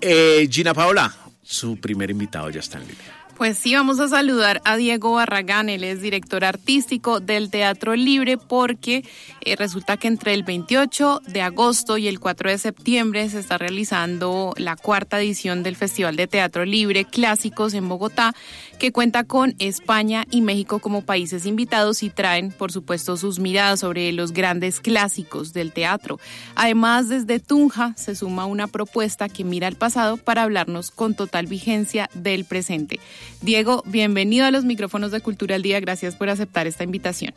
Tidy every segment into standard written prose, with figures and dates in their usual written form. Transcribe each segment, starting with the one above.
Gina Paola, su primer invitado ya está en línea. Pues sí, vamos a saludar a Diego Barragán, él es director artístico del Teatro Libre, porque resulta que entre el 28 de agosto y el 4 de septiembre se está realizando la cuarta edición del Festival de Teatro Libre Clásicos en Bogotá, que cuenta con España y México como países invitados y traen, por supuesto, sus miradas sobre los grandes clásicos del teatro. Además, desde Tunja se suma una propuesta que mira al pasado para hablarnos con total vigencia del presente. Diego, bienvenido a los micrófonos de Cultura al Día. Gracias por aceptar esta invitación.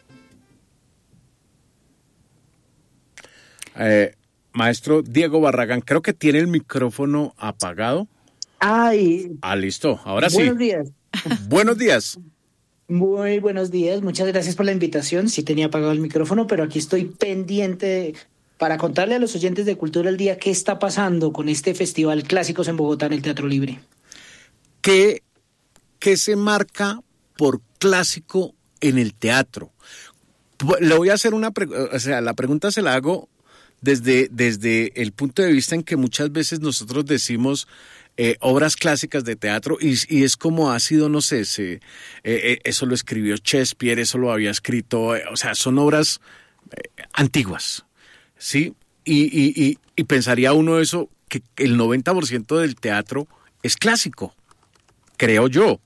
Maestro Diego Barragán, creo que tiene el micrófono apagado. Ay. Listo. Ahora sí. Buenos días. Buenos días. Muy buenos días. Muchas gracias por la invitación. Sí tenía apagado el micrófono, pero aquí estoy pendiente para contarle a los oyentes de Cultura al Día qué está pasando con este Festival Clásicos en Bogotá en el Teatro Libre. ¿Qué se marca por clásico en el teatro? Le voy a hacer la pregunta se la hago desde el punto de vista en que muchas veces nosotros decimos obras clásicas de teatro y es como ha sido, no sé, eso lo escribió Shakespeare, eso lo había escrito, son obras antiguas, ¿sí? Y pensaría uno eso, que el 90% del teatro es clásico, creo yo.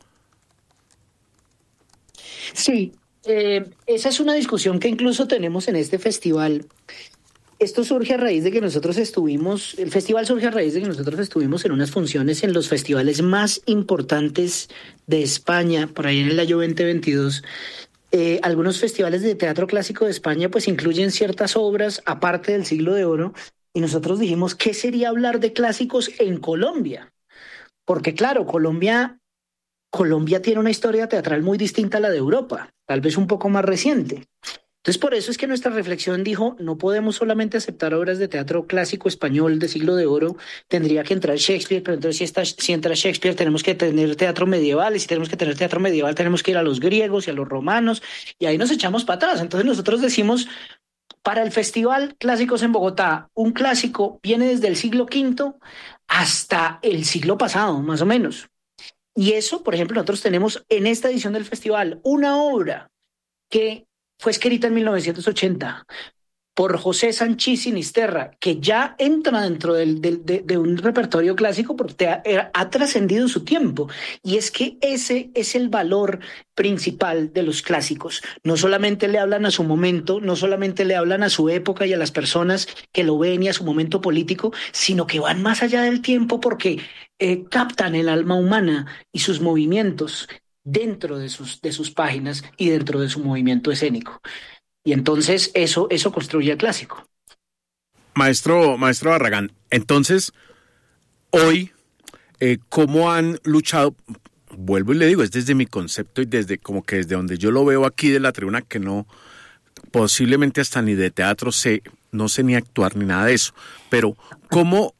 Sí, esa es una discusión que incluso tenemos en este festival. Esto surge a raíz de que el festival surge a raíz de que nosotros estuvimos en unas funciones en los festivales más importantes de España, por ahí en el año 2022. Algunos festivales de teatro clásico de España pues incluyen ciertas obras aparte del Siglo de Oro, y nosotros dijimos, ¿qué sería hablar de clásicos en Colombia? Porque claro, Colombia tiene una historia teatral muy distinta a la de Europa, tal vez un poco más reciente. Entonces, por eso es que nuestra reflexión dijo, no podemos solamente aceptar obras de teatro clásico español de Siglo de Oro, tendría que entrar Shakespeare, pero entonces si entra Shakespeare tenemos que tener teatro medieval, y si tenemos que tener teatro medieval tenemos que ir a los griegos y a los romanos, y ahí nos echamos para atrás. Entonces nosotros decimos, para el Festival Clásicos en Bogotá, un clásico viene desde el siglo V hasta el siglo pasado, más o menos. Y eso, por ejemplo, nosotros tenemos en esta edición del festival una obra que fue escrita en 1980 por José Sanchís Sinisterra, que ya entra dentro de un repertorio clásico porque ha trascendido su tiempo. Y es que ese es el valor principal de los clásicos. No solamente le hablan a su momento, no solamente le hablan a su época y a las personas que lo ven y a su momento político, sino que van más allá del tiempo porque captan el alma humana y sus movimientos dentro de sus páginas y dentro de su movimiento escénico. Y entonces eso construye el clásico. Maestro Barragán, entonces, hoy, ¿cómo han luchado? Vuelvo y le digo, es desde mi concepto y desde donde yo lo veo aquí de la tribuna, que no, posiblemente hasta ni de teatro no sé ni actuar ni nada de eso, pero ¿cómo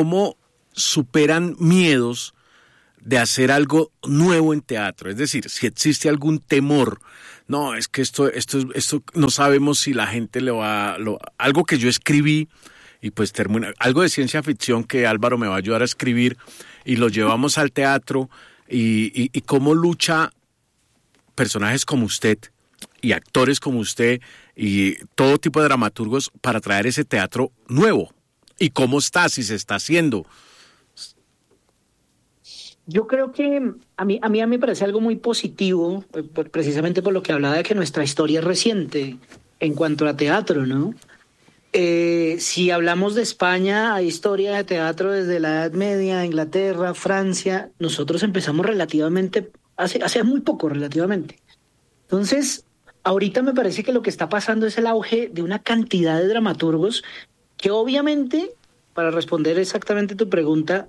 superan miedos de hacer algo nuevo en teatro? Es decir, si existe algún temor, no, es que esto no sabemos si la gente algo que yo escribí y pues termina, algo de ciencia ficción que Álvaro me va a ayudar a escribir y lo llevamos al teatro y cómo lucha personajes como usted y actores como usted y todo tipo de dramaturgos para traer ese teatro nuevo y cómo está, si se está haciendo. Yo creo que a mí me parece algo muy positivo, precisamente por lo que hablaba de que nuestra historia es reciente en cuanto a teatro, ¿no? Si hablamos de España, hay historia de teatro desde la Edad Media, Inglaterra, Francia. Nosotros empezamos hace muy poco relativamente. Entonces, ahorita me parece que lo que está pasando es el auge de una cantidad de dramaturgos que obviamente, para responder exactamente tu pregunta,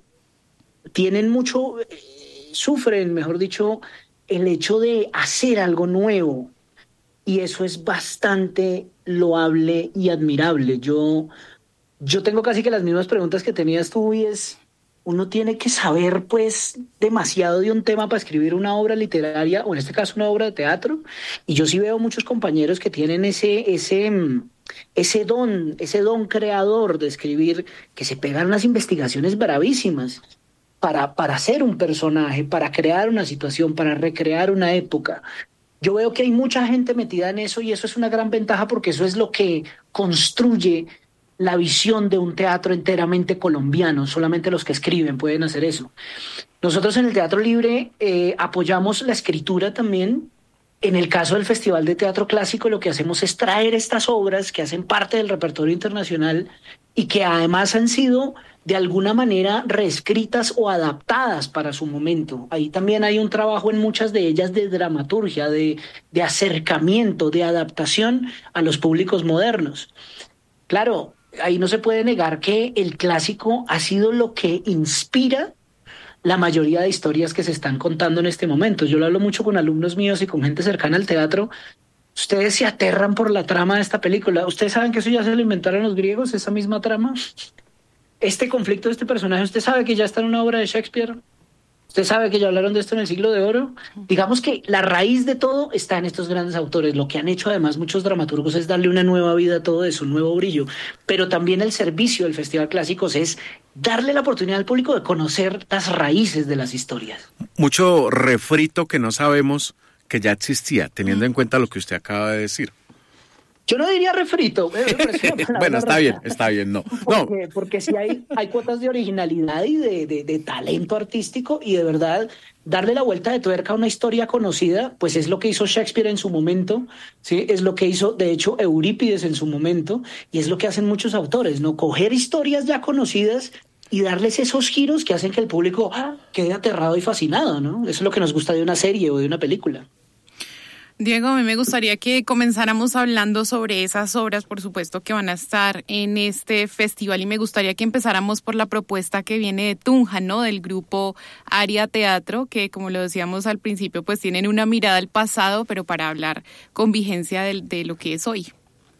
sufren, mejor dicho, el hecho de hacer algo nuevo. Y eso es bastante loable y admirable. Yo tengo casi que las mismas preguntas que tenías tú, y uno tiene que saber pues demasiado de un tema para escribir una obra literaria, o en este caso una obra de teatro. Y yo sí veo muchos compañeros que tienen ese ese don creador de escribir, que se pegan unas investigaciones bravísimas para hacer un personaje, para crear una situación, para recrear una época. Yo veo que hay mucha gente metida en eso y eso es una gran ventaja porque eso es lo que construye la visión de un teatro enteramente colombiano. Solamente los que escriben pueden hacer eso. Nosotros en el Teatro Libre apoyamos la escritura también. En el caso del Festival de Teatro Clásico, lo que hacemos es traer estas obras que hacen parte del repertorio internacional y que además han sido de alguna manera reescritas o adaptadas para su momento. Ahí también hay un trabajo en muchas de ellas de dramaturgia, de acercamiento, de adaptación a los públicos modernos. Claro, ahí no se puede negar que el clásico ha sido lo que inspira la mayoría de historias que se están contando en este momento. Yo lo hablo mucho con alumnos míos y con gente cercana al teatro. Ustedes se aterran por la trama de esta película. ¿Ustedes saben que eso ya se lo inventaron los griegos, esa misma trama? Este conflicto de este personaje, ¿usted sabe que ya está en una obra de Shakespeare? ¿Usted sabe que ya hablaron de esto en el Siglo de Oro? Digamos que la raíz de todo está en estos grandes autores. Lo que han hecho además muchos dramaturgos es darle una nueva vida a todo eso, un nuevo brillo. Pero también el servicio del Festival Clásicos es darle la oportunidad al público de conocer las raíces de las historias. Mucho refrito que no sabemos que ya existía, teniendo en cuenta lo que usted acaba de decir. Yo no diría refrito. Bueno, está bien, no. Porque sí hay cuotas de originalidad y de talento artístico y de verdad darle la vuelta de tuerca a una historia conocida, pues es lo que hizo Shakespeare en su momento, ¿sí? Es lo que hizo, de hecho, Eurípides en su momento y es lo que hacen muchos autores, ¿no? Coger historias ya conocidas y darles esos giros que hacen que el público quede aterrado y fascinado, ¿no? Eso es lo que nos gusta de una serie o de una película. Diego, a mí me gustaría que comenzáramos hablando sobre esas obras, por supuesto, que van a estar en este festival y me gustaría que empezáramos por la propuesta que viene de Tunja, ¿no? Del grupo Aria Teatro, que como lo decíamos al principio, pues tienen una mirada al pasado, pero para hablar con vigencia de lo que es hoy.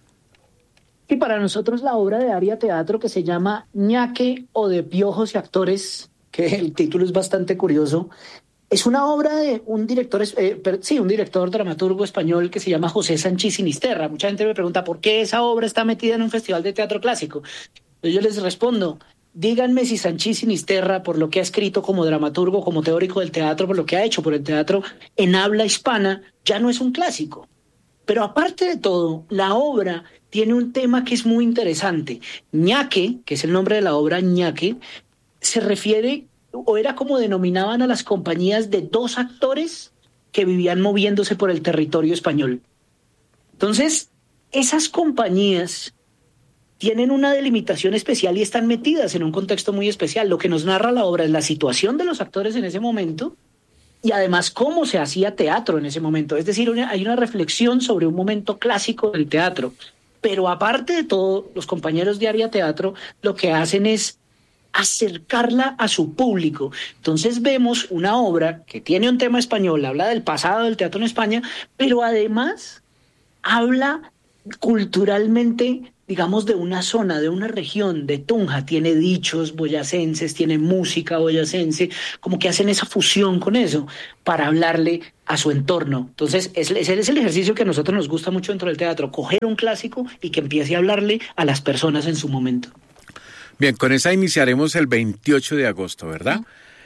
Y para nosotros la obra de Aria Teatro que se llama Ñaque o de Piojos y Actores, que el título es bastante curioso, es una obra de un director dramaturgo español que se llama José Sanchís Sinisterra. Mucha gente me pregunta por qué esa obra está metida en un festival de teatro clásico. Entonces yo les respondo, díganme si Sanchís Sinisterra, por lo que ha escrito como dramaturgo, como teórico del teatro, por lo que ha hecho por el teatro en habla hispana, ya no es un clásico. Pero aparte de todo, la obra tiene un tema que es muy interesante. Ñaque, que es el nombre de la obra, Ñaque, se refiere o era como denominaban a las compañías de dos actores que vivían moviéndose por el territorio español. Entonces, esas compañías tienen una delimitación especial y están metidas en un contexto muy especial. Lo que nos narra la obra es la situación de los actores en ese momento y además cómo se hacía teatro en ese momento. Es decir, hay una reflexión sobre un momento clásico del teatro. Pero aparte de todo, los compañeros de Aria Teatro lo que hacen es acercarla a su público. Entonces vemos una obra que tiene un tema español, habla del pasado del teatro en España, pero además habla culturalmente, digamos, de una zona, de una región, de Tunja. Tiene dichos boyacenses, tiene música boyacense, como que hacen esa fusión con eso para hablarle a su entorno. Entonces, ese es el ejercicio que a nosotros nos gusta mucho dentro del teatro, coger un clásico y que empiece a hablarle a las personas en su momento. Bien, con esa iniciaremos el 28 de agosto, ¿verdad?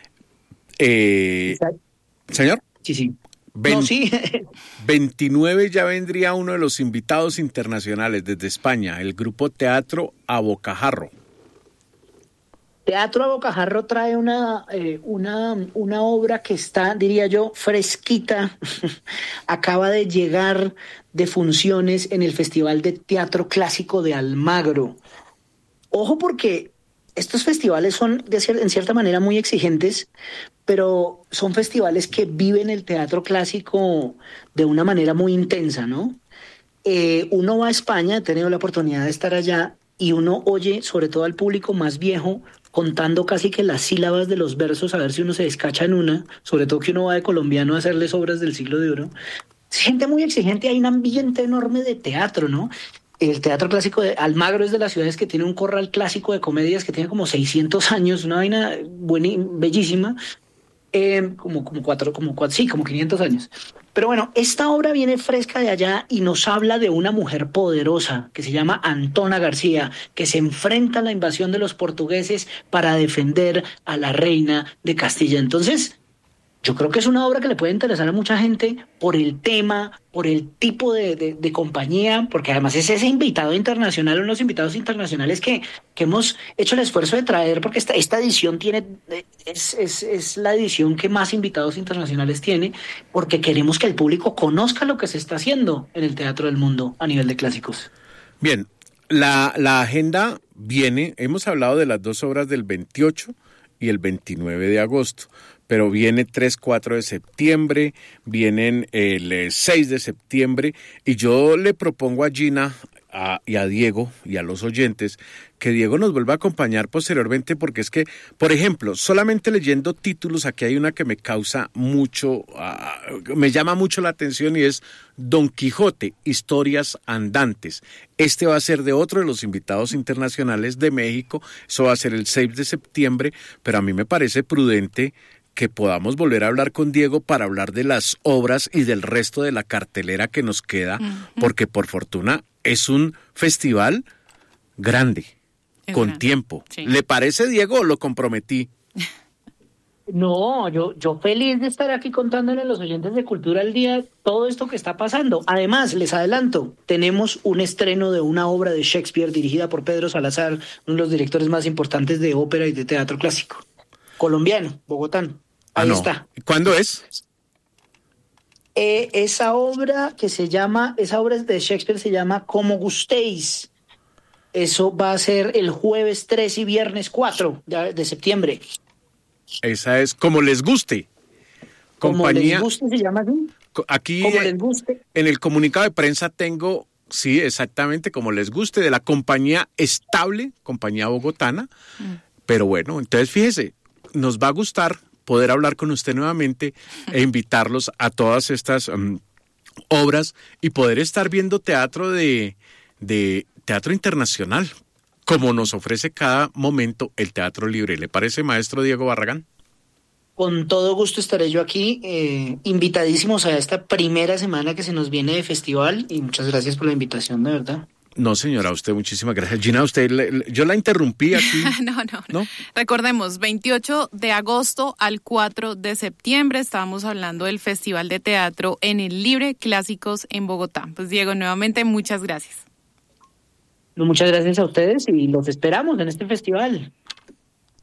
¿Señor? Sí. 29 ya vendría uno de los invitados internacionales desde España, el grupo Teatro a Bocajarro. Teatro a Bocajarro trae una obra que está, diría yo, fresquita. Acaba de llegar de funciones en el Festival de Teatro Clásico de Almagro. Ojo porque estos festivales son en cierta manera muy exigentes, pero son festivales que viven el teatro clásico de una manera muy intensa, ¿no? Uno va a España, he tenido la oportunidad de estar allá, y uno oye, sobre todo al público más viejo, contando casi que las sílabas de los versos, a ver si uno se descacha en una, sobre todo que uno va de colombiano a hacerles obras del Siglo de Oro. Es gente muy exigente, hay un ambiente enorme de teatro, ¿no? El Teatro Clásico de Almagro es de las ciudades que tiene un corral clásico de comedias que tiene como 600 años, una vaina buena, bellísima. Como 500 años. Pero bueno, esta obra viene fresca de allá y nos habla de una mujer poderosa que se llama Antona García, que se enfrenta a la invasión de los portugueses para defender a la reina de Castilla. Entonces, yo creo que es una obra que le puede interesar a mucha gente por el tema, por el tipo de compañía, porque además es ese invitado internacional, unos invitados internacionales que hemos hecho el esfuerzo de traer, porque esta edición es la edición que más invitados internacionales tiene, porque queremos que el público conozca lo que se está haciendo en el Teatro del Mundo a nivel de clásicos. Bien, la agenda viene, hemos hablado de las dos obras del 28 y el 29 de agosto. Pero viene 3, 4 de septiembre, vienen el 6 de septiembre, y yo le propongo a Gina y a Diego y a los oyentes que Diego nos vuelva a acompañar posteriormente, porque es que, por ejemplo, solamente leyendo títulos, aquí hay una que me causa mucho, me llama mucho la atención, y es Don Quijote, Historias Andantes. Este va a ser de otro de los invitados internacionales de México, eso va a ser el 6 de septiembre, pero a mí me parece prudente que podamos volver a hablar con Diego para hablar de las obras y del resto de la cartelera que nos queda, porque por fortuna es un festival grande, con tiempo. Sí. ¿Le parece, Diego, o lo comprometí? No, yo feliz de estar aquí contándole a los oyentes de Cultura al Día todo esto que está pasando. Además, les adelanto, tenemos un estreno de una obra de Shakespeare dirigida por Pedro Salazar, uno de los directores más importantes de ópera y de teatro clásico. Colombiano, bogotano. Ahí está. ¿Cuándo es? Esa obra de Shakespeare se llama Como Gustéis. Eso va a ser el jueves 3 y viernes 4 de septiembre. Esa es Como Les Guste. Como Les Guste se llama así. Aquí Como Les Guste. En el comunicado de prensa tengo, sí, exactamente, Como Les Guste, de la compañía Estable, compañía bogotana. Pero bueno, entonces fíjese, nos va a gustar poder hablar con usted nuevamente e invitarlos a todas estas obras y poder estar viendo teatro de teatro internacional, como nos ofrece cada momento el Teatro Libre. ¿Le parece, maestro Diego Barragán? Con todo gusto estaré yo aquí, invitadísimos a esta primera semana que se nos viene de festival, y muchas gracias por la invitación, de verdad. No, señora, a usted muchísimas gracias. Gina, yo la interrumpí aquí. No. Recordemos, 28 de agosto al 4 de septiembre estábamos hablando del Festival de Teatro en el Libre Clásicos en Bogotá. Pues Diego, nuevamente muchas gracias. Muchas gracias a ustedes y los esperamos en este festival.